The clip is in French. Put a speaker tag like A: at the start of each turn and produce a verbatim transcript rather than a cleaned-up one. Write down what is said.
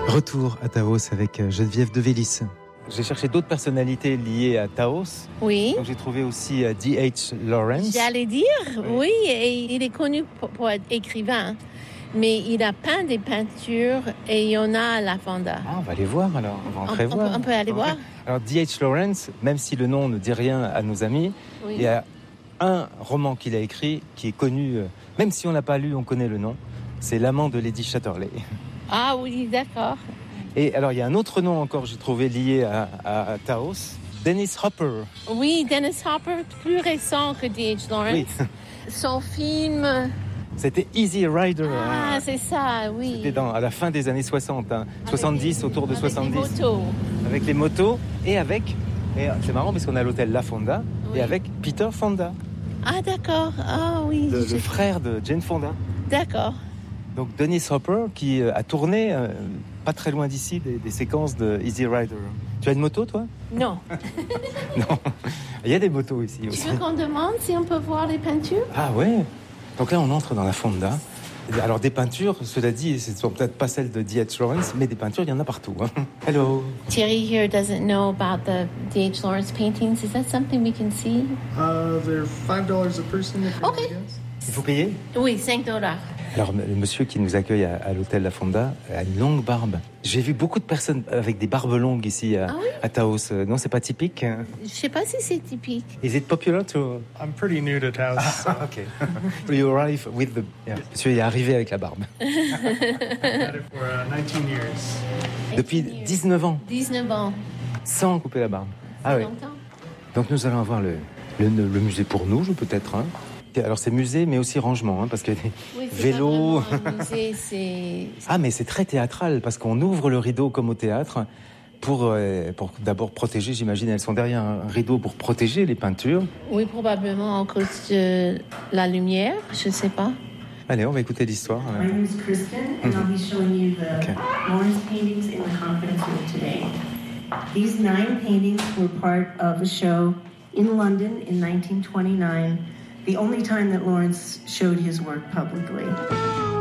A: Retour à Taos avec Geneviève de Vélis. J'ai cherché d'autres personnalités liées à Taos.
B: Oui.
A: Donc j'ai trouvé aussi D H Lawrence.
B: J'allais dire, oui, oui et il est connu pour, pour être écrivain. Mais il a peint des peintures et il y en a à la Fonda.
A: Ah, on va aller voir alors, on va entrer
B: on,
A: voir.
B: On, on peut aller
A: on
B: voir.
A: Alors D H Lawrence, même si le nom ne dit rien à nos amis, oui. Il y a un roman qu'il a écrit qui est connu, même si on n'a pas lu, on connaît le nom. C'est L'amant de Lady Chatterley.
B: Ah oui, d'accord.
A: Et alors il y a un autre nom encore, j'ai trouvé lié à, à, à Taos. Dennis Hopper.
B: Oui, Dennis Hopper, plus récent que D H Lawrence. Oui. Son film...
A: C'était Easy Rider.
B: Ah,
A: hein.
B: c'est ça, oui.
A: C'était dans, à la fin des années soixante, hein. soixante-dix,
B: les,
A: autour de
B: avec
A: soixante-dix.
B: Avec les motos.
A: Avec les motos et avec... Et c'est marrant parce qu'on a l'hôtel La Fonda, oui. Et avec Peter Fonda.
B: Ah, d'accord. Ah, oui.
A: Le, le frère de Jane Fonda.
B: D'accord.
A: Donc Dennis Hopper qui a tourné euh, pas très loin d'ici des, des séquences de Easy Rider. Tu as une moto, toi ?
B: Non.
A: Non. Il y a des motos ici aussi.
B: Tu veux qu'on demande si on peut voir les peintures ?
A: Ah ouais. Donc là, on entre dans la Fonda. Alors des peintures, cela dit, ce ne sont peut-être pas celles de D H Lawrence, mais des peintures, il y en a partout. Hein. Hello.
B: Thierry here doesn't know about the D H Lawrence paintings. Is that something we can see?
C: Uh, they're five dollars a person. If
B: okay.
A: Il faut payer ?
B: Oui, cinq dollars.
A: Alors, le monsieur qui nous accueille à, à l'hôtel La Fonda a une longue barbe. J'ai vu beaucoup de personnes avec des barbes longues ici à,
B: ah oui?
A: à Taos. Non, c'est pas typique.
B: Je sais pas si c'est typique.
A: Is it popular to...
C: I'm pretty new to Taos. So.
A: Ah, ok. You arrive with the... Yeah. Monsieur est arrivé avec la barbe.
C: I've had it for uh, nineteen years.
A: Depuis dix-neuf ans.
B: dix-neuf ans.
A: Sans couper la barbe.
B: C'est
A: ah oui.
B: Longtemps.
A: Donc nous allons avoir le, le, le musée pour nous, peut-être. Hein. Alors c'est musée, mais aussi rangement, hein, parce qu'il y a des
B: oui, c'est
A: vélos.
B: Pas vraiment un musée, c'est...
A: Ah, mais c'est très théâtral, parce qu'on ouvre le rideau comme au théâtre pour, euh, pour d'abord protéger, j'imagine, elles sont derrière un rideau pour protéger les peintures.
B: Oui, probablement à cause de la lumière, je ne sais pas.
A: Allez, on va écouter l'histoire.
D: My name is Kristen, and I'll be showing you the okay. Lawrence paintings in the conference room today. These nine paintings were part of a show in London in nineteen twenty-nine. The only time that Lawrence showed his work publicly.